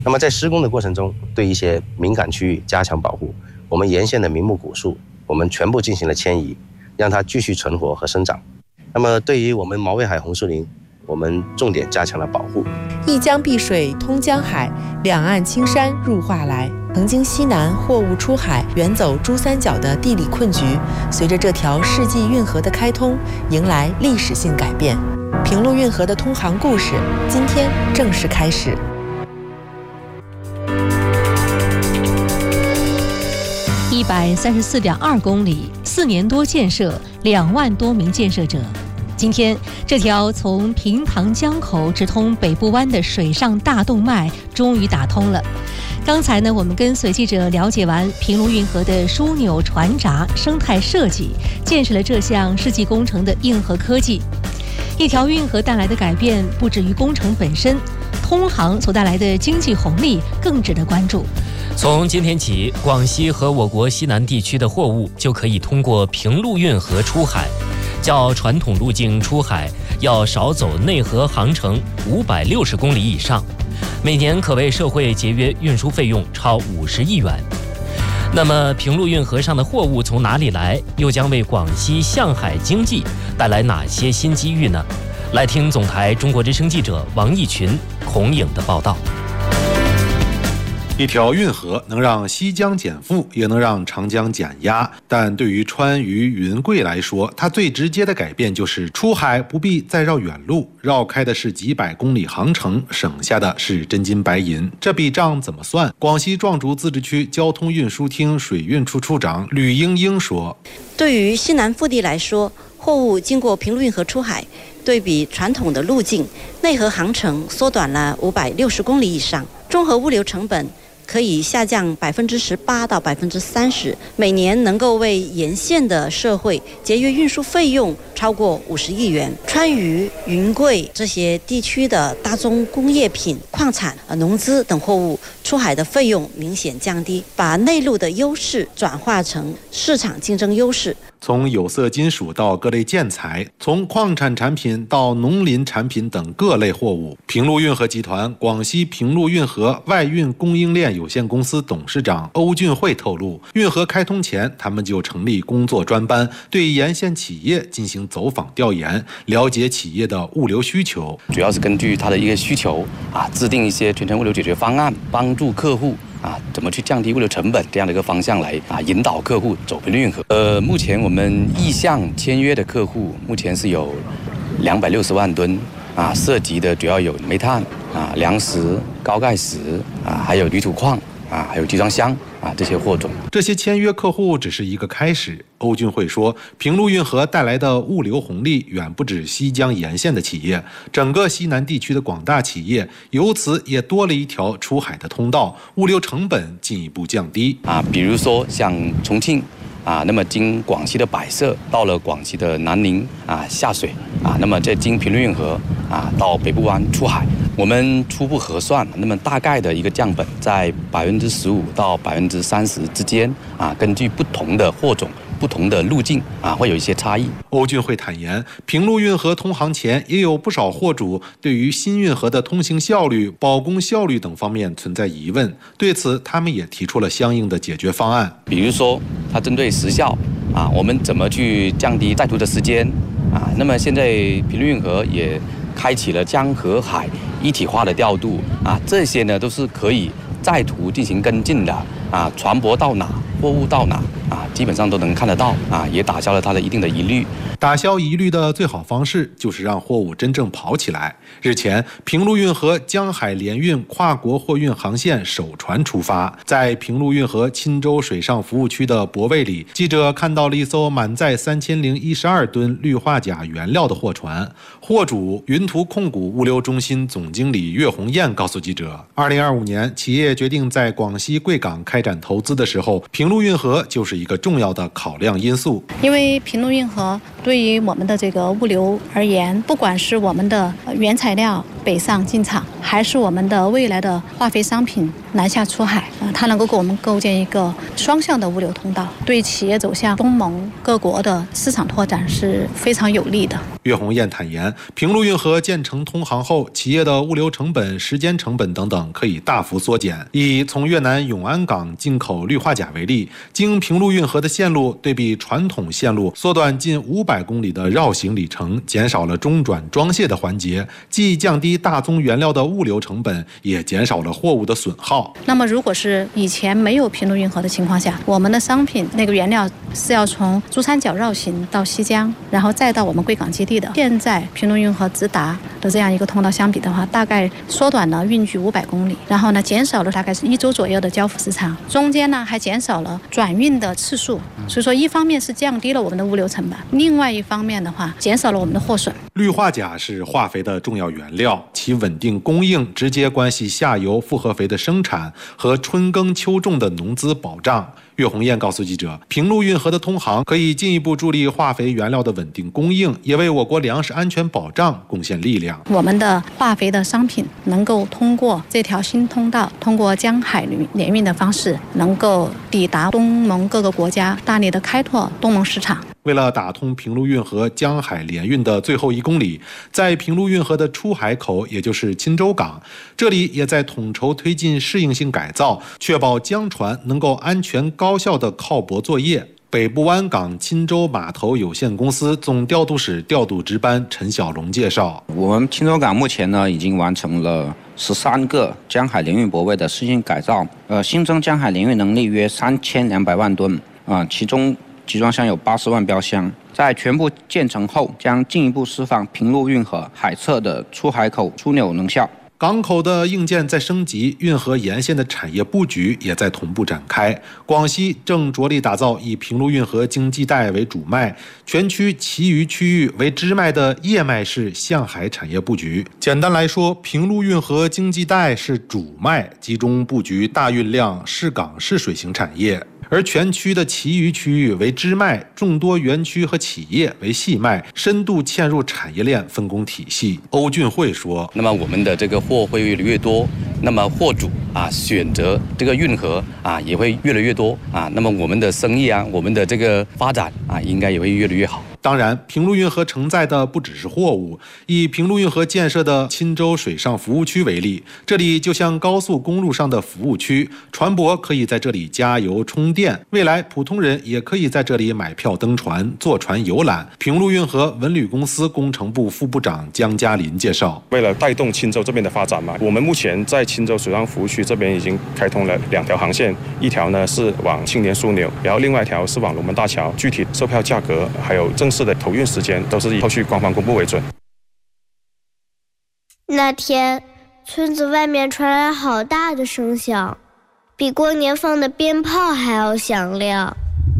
那么在施工的过程中，对一些敏感区域加强保护。我们沿线的名木古树，我们全部进行了迁移，让它继续存活和生长。那么对于我们毛尾海红树林，我们重点加强了保护。 一江碧水通江海，两岸青山入画来。曾经西南货物出海、远走珠三角的地理困局，随着这条世纪运河的开通，迎来历史性改变。平陆运河的通航故事，今天正式开始。 134.2公里，4年多建设，2万多名建设者。今天，这条从平塘江口直通北部湾的水上大动脉终于打通了。刚才呢，我们跟随记者了解完平陆运河的枢纽、船闸、生态设计，见识了这项世纪工程的硬核科技。一条运河带来的改变不止于工程本身，通航所带来的经济红利更值得关注。 从今天起，广西和我国西南地区的货物就可以通过平陆运河出海，较传统路径出海要少走内河航程560公里以上，每年可为社会节约运输费用超50亿元。那么平陆运河上的货物从哪里来，又将为广西向海经济带来哪些新机遇呢？来听总台中国之声记者王义群、孔颖的报道。 一条运河能让西江减负，也能让长江减压，但对于川渝云贵来说，它最直接的改变就是出海不必再绕远路，绕开的是几百公里航程，省下的是真金白银。这笔账怎么算？广西壮族自治区交通运输厅水运处处长吕英英说： 对于西南腹地来说，货物经过平陆运河出海，对比传统的路径，内河航程缩短了560公里以上，综合物流成本可以下降18%到30%，每年能够为沿线的社会节约运输费用超过50亿元。川渝、云贵这些地区的大宗工业品、矿产、农资等货物出海的费用明显降低，把内陆的优势转化成市场竞争优势。 从有色金属到各类建材，从矿产产品到农林产品等各类货物，平陆运河集团广西平陆运河外运供应链有限公司董事长欧俊慧透露，运河开通前，他们就成立工作专班，对沿线企业进行走访调研，了解企业的物流需求， 主要是根据他的一个需求制定一些全程物流解决方案，帮助客户怎么去降低物流成本这样的一个方向来引导客户走平陆运河。目前我们意向签约的客户目前是有260万吨涉及的主要有煤炭粮食、高钙石还有铝土矿还有集装箱这些货种。 这些签约客户只是一个开始。欧俊慧说，平陆运河带来的物流红利远不止西江沿线的企业，整个西南地区的广大企业由此也多了一条出海的通道，物流成本进一步降低比如说像重庆那么经广西的百色到了广西的南宁下水那么再经平陆运河到北部湾出海，我们初步核算，那么大概的一个降本在15%到30%之间根据不同的货种、不同的路径会有一些差异。 欧俊慧坦言，平陆运河通航前，也有不少货主对于新运河的通行效率、保工效率等方面存在疑问，对此他们也提出了相应的解决方案。 比如说，它针对时效我们怎么去降低载途的时间那么现在平陆运河也开启了江河海一体化的调度这些呢都是可以载途进行跟进的船舶到哪，货物到哪基本上都能看得到也打消了它的一定的疑虑。 打消疑虑的最好方式就是让货物真正跑起来。日前，平陆运河江海联运跨国货运航线首船出发，在平陆运河钦州水上服务区的泊位里，记者看到了一艘满载3012吨氯化钾原料的货船。货主云图控股物流中心总经理岳红艳告诉记者，2025年企业决定在广西贵港开展投资的时候，平陆运河就是一个重要的考量因素。 因为平陆运河对于我们的这个物流而言，不管是我们的原材料北上进场，还是我们的未来的化肥商品南下出海它能够给我们构建一个双向的物流通道，对企业走向东盟各国的市场拓展是非常有利的。 岳红艳坦言，平陆运河建成通航后，企业的物流成本、时间成本等等可以大幅缩减。以从越南永安港进口氯化钾为例，经平陆运河的线路对比传统线路，缩短近500公里的绕行里程，减少了中转装卸的环节，既降低大宗原料的物流成本，也减少了货物的损耗。 那么，如果是以前没有平陆运河的情况下，我们的商品那个原料是要从珠三角绕行到西江，然后再到我们贵港基地的。现在平陆运河直达的这样一个通道相比的话，大概缩短了运距500公里，然后呢，减少了大概是1周左右的交付时长，中间呢还减少了转运的次数。所以说，一方面是降低了我们的物流成本，另外一方面的话，减少了我们的货损。 氯化钾是化肥的重要原料，其稳定供应直接关系下游复合肥的生产和春耕秋种的农资保障。岳红艳告诉记者，平陆运河的通航可以进一步助力化肥原料的稳定供应，也为我国粮食安全保障贡献力量。 我们的化肥的商品能够通过这条新通道，通过江海联运的方式，能够抵达东盟各个国家，大力的开拓东盟市场。 为了打通平陆运河江海联运的最后1公里，在平陆运河的出海口，也就是钦州港，这里也在统筹推进适应性改造，确保江船能够安全高效的靠泊作业。北部湾港钦州码头有限公司总调度室调度值班陈小龙介绍， 我们钦州港目前呢已经完成了13个江海联运泊位的适应改造，新增江海联运能力约3200万吨其中集装箱有80万标箱，在全部建成后，将进一步释放平陆运河海侧的出海口枢纽能效。 港口的硬件在升级，运河沿线的产业布局也在同步展开。广西正着力打造以平陆运河经济带为主脉，全区其余区域为支脉的叶脉式向海产业布局。简单来说，平陆运河经济带是主脉，集中布局大运量市港市水型产业。而全区的其余区域为支脉，众多园区和企业为细脉，深度嵌入产业链分工体系。欧俊慧说：“ 那么我们的这个货会越来越多，那么货主选择这个运河也会越来越多那么我们的生意我们的这个发展应该也会越来越好。” 当然，平陆运河承载的不只是货物。以平陆运河建设的钦州水上服务区为例，这里就像高速公路上的服务区，船舶可以在这里加油充电，未来普通人也可以在这里买票登船、坐船游览。平陆运河文旅公司工程部副部长江嘉林介绍， 为了带动钦州这边的发展嘛，我们目前在钦州水上服务区这边已经开通了2条航线，一条呢是往青年枢纽，然后另外一条是往龙门大桥。具体售票价格还有正式的投运时间都是以后续官方公布为准。 那天，村子外面传来好大的声响，比过年放的鞭炮还要响亮。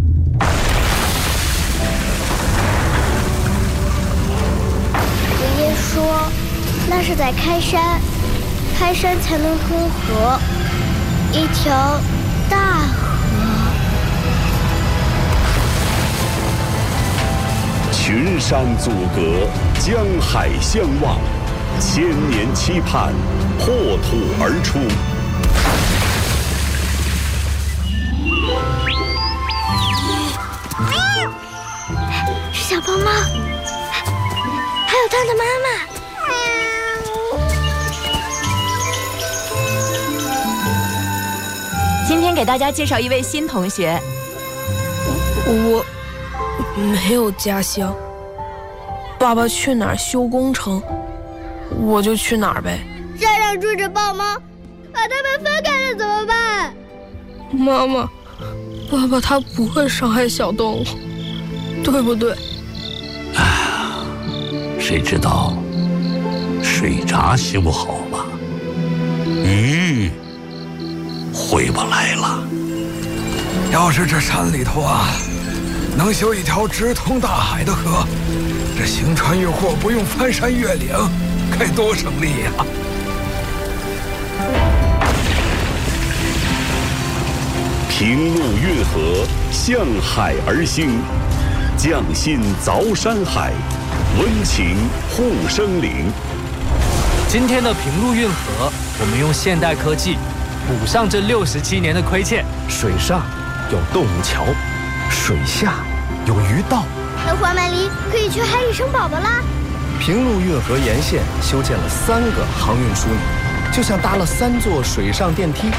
爷爷说，那是在开山，开山才能通河，一条大河。 群山阻隔，江海相望，1000年期盼，破土而出。 是小胖猫，还有它的妈妈。 今天给大家介绍一位新同学。 我没有家乡，爸爸去哪儿修工程，我就去哪儿呗。 山上住着豹猫，把它们分开了怎么办？ 妈妈，爸爸他不会伤害小动物，对不对？ 谁知道水闸修不好吧，鱼回不来了。 要是这山里头能修一条直通大海的河，这行船运货不用翻山越岭，该多省力呀！ 平陆运河向海而兴，匠心凿山海，温情护生灵。 今天的平陆运河，我们用现代科技补上这67年的亏欠。 水上有动物桥，水下有鱼道。 那黄曼梨可以去海里生宝宝啦。 平陆运河沿线修建了3个航运枢纽，就像搭了3座水上电梯，